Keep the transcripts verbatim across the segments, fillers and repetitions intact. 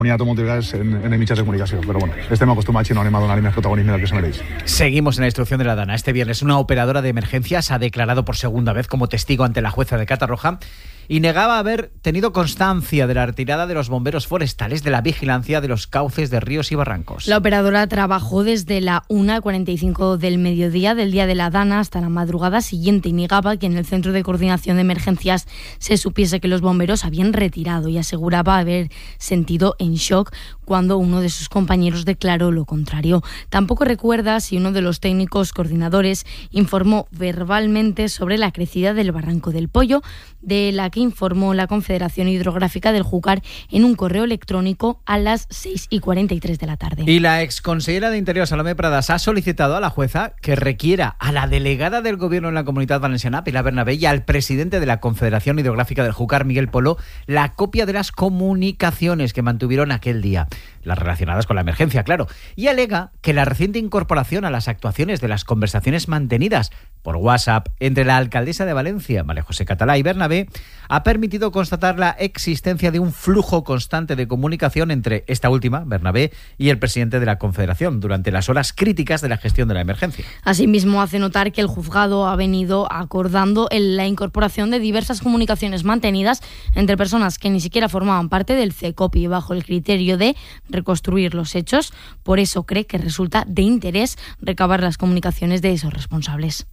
N'hi ha tot moltes vegades en, en els mitjans de comunicació, però bueno, estem acostumats i no anem a donar-li més protagonisme del que se mereix. Seguimos en la instrucción de la Dana. Este viernes una operadora de emergencias ha declarado por segunda vez como testigo ante la jueza de Catarroja y negaba haber tenido constancia de la retirada de los bomberos forestales de la vigilancia de los cauces de ríos y barrancos. La operadora trabajó desde la una cuarenta y cinco del mediodía del día de la Dana hasta la madrugada siguiente y negaba que en el Centro de Coordinación de Emergencias se supiese que los bomberos habían retirado y aseguraba haber sentido en shock cuando uno de sus compañeros declaró lo contrario. Tampoco recuerda si uno de los técnicos coordinadores informó verbalmente sobre la crecida del Barranco del Pollo, de la que informó la Confederación Hidrográfica del Júcar en un correo electrónico a las seis y cuarenta y tres de la tarde. Y la exconsellera de Interior, Salomé Pradas, ha solicitado a la jueza que requiera a la delegada del Gobierno en la Comunidad Valenciana, Pilar Bernabé, y al presidente de la Confederación Hidrográfica del Júcar, Miguel Polo, la copia de las comunicaciones que mantuvieron aquel día, las relacionadas con la emergencia, claro, y alega que la reciente incorporación a las actuaciones de las conversaciones mantenidas por WhatsApp entre la alcaldesa de Valencia, María José Catalá, y Bernabé, ha permitido constatar la existencia de un flujo constante de comunicación entre esta última, Bernabé, y el presidente de la Confederación durante las horas críticas de la gestión de la emergencia. Asimismo, hace notar que el juzgado ha venido acordando la incorporación de diversas comunicaciones mantenidas entre personas que ni siquiera formaban parte del CECOPI bajo el criterio de reconstruir los hechos. Por eso cree que resulta de interés recabar las comunicaciones de esos responsables.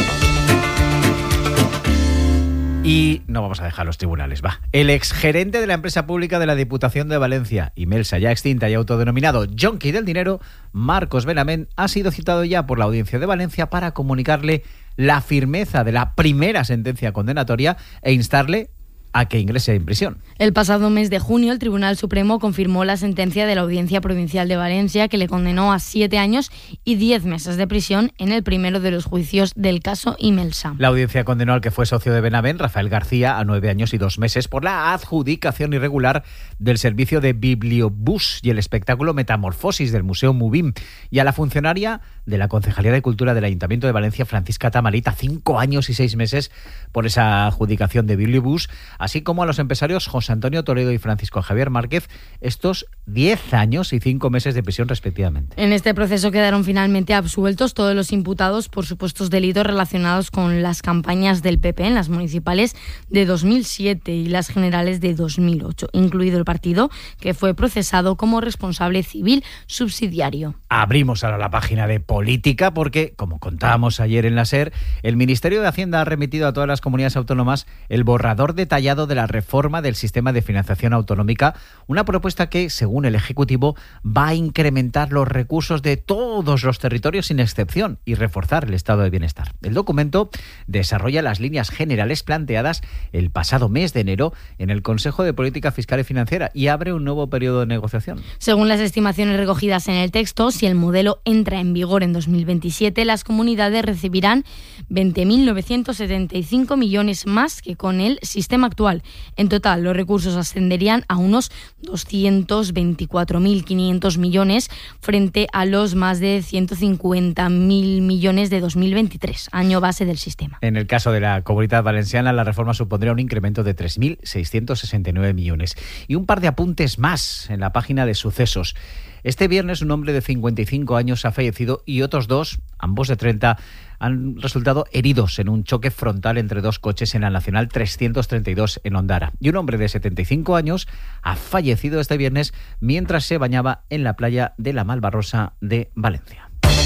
Y no vamos a dejar los tribunales, va. El exgerente de la empresa pública de la Diputación de Valencia, Imelsa, ya extinta y autodenominado Yonki del Dinero, Marcos Benamén, ha sido citado ya por la Audiencia de Valencia para comunicarle la firmeza de la primera sentencia condenatoria e instarle a que ingrese en prisión. El pasado mes de junio, el Tribunal Supremo confirmó la sentencia de la Audiencia Provincial de Valencia que le condenó a siete años y diez meses de prisión en el primero de los juicios del caso Imelsa. La audiencia condenó al que fue socio de Benavent, Rafael García, a nueve años y dos meses por la adjudicación irregular del servicio de Bibliobús y el espectáculo Metamorfosis del Museo Mubim, y a la funcionaria de la Concejalía de Cultura del Ayuntamiento de Valencia, Francisca Tamarita, cinco años y seis meses por esa adjudicación de Bibliobús, así como a los empresarios José Antonio Toledo y Francisco Javier Márquez, estos diez años y cinco meses de prisión respectivamente. En este proceso quedaron finalmente absueltos todos los imputados por supuestos delitos relacionados con las campañas del P P en las municipales de dos mil siete y las generales de dos mil ocho, incluido el partido que fue procesado como responsable civil subsidiario. Abrimos ahora la página de política porque, como contábamos ayer en la SER, el Ministerio de Hacienda ha remitido a todas las comunidades autónomas el borrador detallado de la reforma del sistema de financiación autonómica, una propuesta que, según el Ejecutivo, va a incrementar los recursos de todos los territorios sin excepción y reforzar el estado de bienestar. El documento desarrolla las líneas generales planteadas el pasado mes de enero en el Consejo de Política Fiscal y Financiera y abre un nuevo periodo de negociación. Según las estimaciones recogidas en el texto, si el modelo entra en vigor en dos mil veintisiete, las comunidades recibirán veinte mil novecientos setenta y cinco millones más que con el sistema actual. En total, los recursos ascenderían a unos doscientos veinticuatro mil quinientos millones frente a los más de ciento cincuenta mil millones de dos mil veintitrés, año base del sistema. En el caso de la Comunidad Valenciana, la reforma supondría un incremento de tres mil seiscientos sesenta y nueve millones. Y un par de apuntes más en la página de sucesos. Este viernes un hombre de cincuenta y cinco años ha fallecido y otros dos, ambos de treinta, han resultado heridos en un choque frontal entre dos coches en la Nacional trescientos treinta y dos en Ondara. Y un hombre de setenta y cinco años ha fallecido este viernes mientras se bañaba en la playa de la Malvarrosa de Valencia.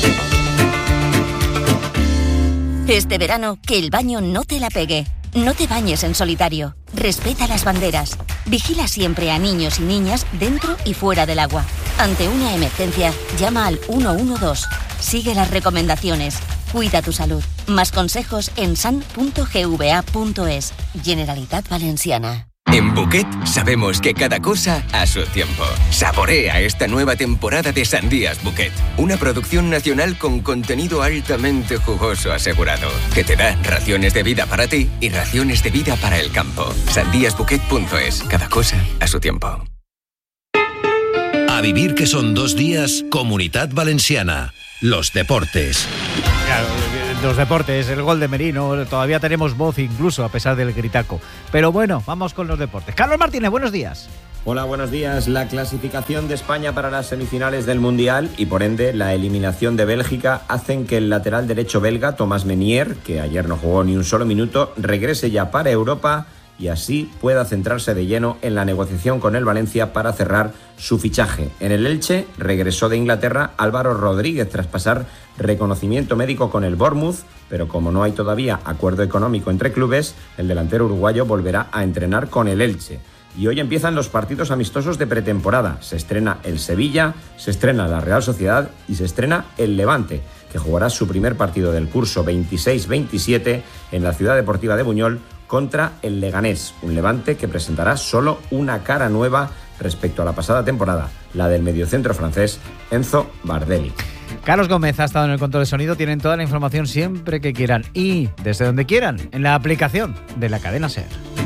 Este verano, que el baño no te la pegue. No te bañes en solitario. Respeta las banderas. Vigila siempre a niños y niñas dentro y fuera del agua. Ante una emergencia, llama al uno uno dos. Sigue las recomendaciones. Cuida tu salud. Más consejos en san punto g v a punto es. Generalitat Valenciana. En Buquet sabemos que cada cosa a su tiempo. Saborea esta nueva temporada de Sandías Buquet, una producción nacional con contenido altamente jugoso asegurado, que te da raciones de vida para ti y raciones de vida para el campo. sandías buquet punto es, cada cosa a su tiempo. A vivir que son dos días, Comunidad Valenciana. Los deportes. Claro, los deportes, el gol de Merino, todavía tenemos voz incluso a pesar del gritaco. Pero bueno, vamos con los deportes. Carlos Martínez, buenos días. Hola, buenos días. La clasificación de España para las semifinales del Mundial y por ende la eliminación de Bélgica hacen que el lateral derecho belga, Thomas Meunier, que ayer no jugó ni un solo minuto, regrese ya para Europa y así pueda centrarse de lleno en la negociación con el Valencia para cerrar su fichaje. En el Elche regresó de Inglaterra Álvaro Rodríguez tras pasar reconocimiento médico con el Bournemouth, pero como no hay todavía acuerdo económico entre clubes, el delantero uruguayo volverá a entrenar con el Elche. Y hoy empiezan los partidos amistosos de pretemporada. Se estrena el Sevilla, se estrena la Real Sociedad y se estrena el Levante, que jugará su primer partido del curso veintiséis veintisiete en la Ciudad Deportiva de Buñol contra el Leganés, un Levante que presentará solo una cara nueva respecto a la pasada temporada, la del mediocentro francés Enzo Bardelli. Carlos Gómez ha estado en el control de sonido. Tienen toda la información siempre que quieran y desde donde quieran en la aplicación de la cadena SER.